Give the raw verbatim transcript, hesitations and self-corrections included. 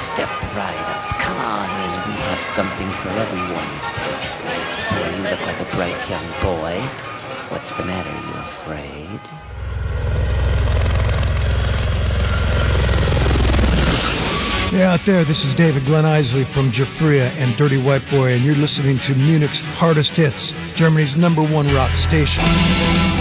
step right up. Come on in, we have something for everyone's taste. So you look like a bright young boy. What's the matter, you afraid? Yeah, out there, this is David Glenn Isley from Jafria and Dirty White Boy, and you're listening to Munich's Hardest Hits, Germany's number one rock station.